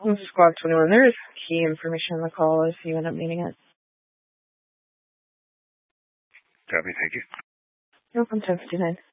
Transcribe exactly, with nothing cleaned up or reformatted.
This is Squad twenty-one. There is key information on the call if you end up needing it. Copy, thank you. Nope, I'm ten fifty-nine.